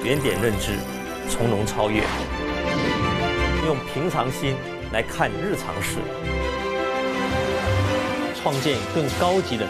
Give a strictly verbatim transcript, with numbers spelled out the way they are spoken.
原点认知，从容超越，用平常心来看日常事，创建更高级的